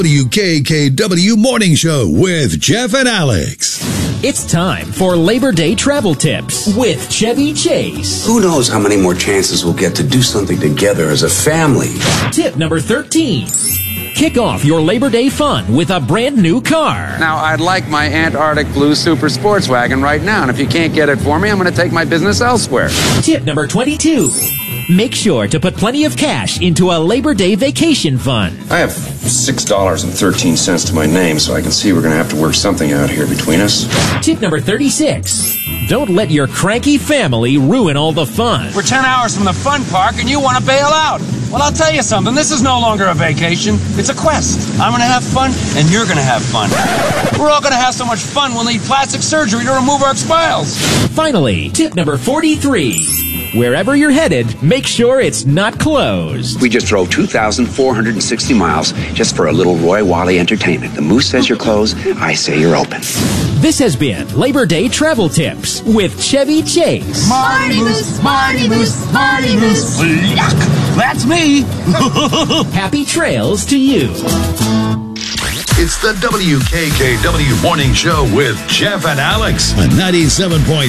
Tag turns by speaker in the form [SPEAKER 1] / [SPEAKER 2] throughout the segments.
[SPEAKER 1] WKKW Morning Show with Jeff and Alex.
[SPEAKER 2] It's time for Labor Day travel tips with Chevy Chase.
[SPEAKER 3] Who knows how many more chances we'll get to do something together as a family.
[SPEAKER 2] Tip number 13. Kick off your Labor Day fun with a brand new car.
[SPEAKER 4] Now, I'd like my Antarctic Blue Super Sports Wagon right now, and if you can't get it for me, I'm going to take my business elsewhere.
[SPEAKER 2] Tip number 22. Make sure to put plenty of cash into a Labor Day vacation fund.
[SPEAKER 5] I have $6.13 to my name, so I can see we're going to have to work something out here between us.
[SPEAKER 2] Tip number 36. Don't let your cranky family ruin all the fun.
[SPEAKER 6] We're 10 hours from the fun park and you want to bail out. Well, I'll tell you something. This is no longer a vacation. It's a quest. I'm going to have fun and you're going to have fun. We're all going to have so much fun we'll need plastic surgery to remove our spiles.
[SPEAKER 2] Finally, tip number 43. Wherever you're headed, make sure it's not closed.
[SPEAKER 3] We just drove 2,460 miles just for a little Roy Wally entertainment. The moose says you're closed, I say you're open.
[SPEAKER 2] This has been Labor Day Travel Tips with Chevy Chase.
[SPEAKER 6] Marty Moose, Marty Moose, Marty Moose. Yuck, that's me.
[SPEAKER 2] Happy trails to you.
[SPEAKER 1] It's the WKKW Morning Show with Jeff and Alex on 97.9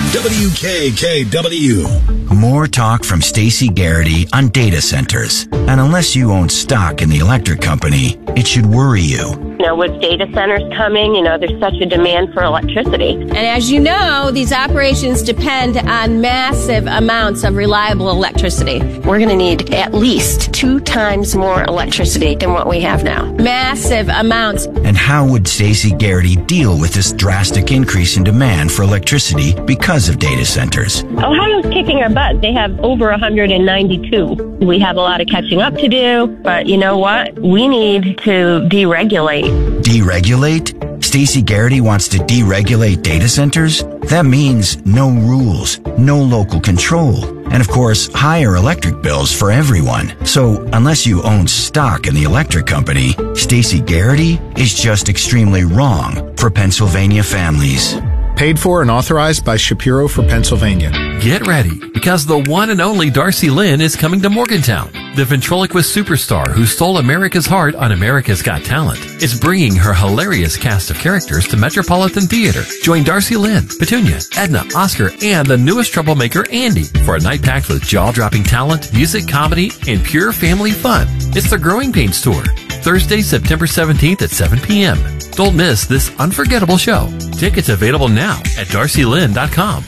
[SPEAKER 1] WKKW.
[SPEAKER 7] More talk from Stacey Garrity on data centers. And unless you own stock in the electric company, it should worry you.
[SPEAKER 8] With data centers coming, there's such a demand for electricity.
[SPEAKER 9] And as you know, these operations depend on massive amounts of reliable electricity.
[SPEAKER 8] We're going to need at least 2 times more electricity than what we have now.
[SPEAKER 9] Massive amounts.
[SPEAKER 7] And how would Stacey Garrity deal with this drastic increase in demand for electricity because of data centers?
[SPEAKER 8] Ohio's kicking our butt. They have over 192. We have a lot of catching up to do, but you know what? We need to deregulate.
[SPEAKER 7] Deregulate? Stacey Garrity wants to deregulate data centers? That means no rules, no local control, and of course, higher electric bills for everyone. So, unless you own stock in the electric company, Stacey Garrity is just extremely wrong for Pennsylvania families.
[SPEAKER 10] Paid for and authorized by Shapiro for Pennsylvania.
[SPEAKER 11] Get ready, because the one and only Darcy Lynn is coming to Morgantown. The ventriloquist superstar who stole America's heart on America's Got Talent is bringing her hilarious cast of characters to Metropolitan Theater. Join Darcy Lynn, Petunia, Edna, Oscar, and the newest troublemaker, Andy, for a night packed with jaw-dropping talent, music, comedy, and pure family fun. It's the Growing Pains Tour, Thursday, September 17th at 7 p.m. Don't miss this unforgettable show. Tickets available now at darcylynn.com.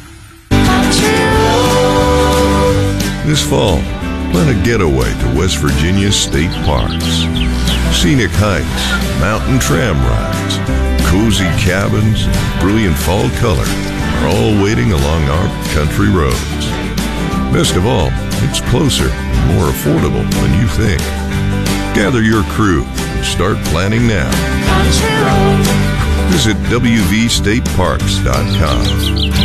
[SPEAKER 12] This fall, plan a getaway to West Virginia's state parks. Scenic hikes, mountain tram rides, cozy cabins, and brilliant fall color are all waiting along our country roads. Best of all, it's closer and more affordable than you think. Gather your crew and start planning now. Visit WVStateParks.com.